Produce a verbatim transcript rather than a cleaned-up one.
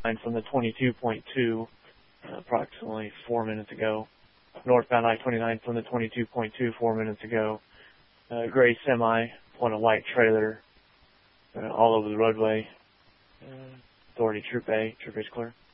from the twenty-two point two uh, approximately four minutes ago. Northbound I twenty-nine from the twenty-two point two four minutes ago. Uh, gray semi on a white trailer uh, all over the roadway. Uh, Authority Troop A. Troop A is clear.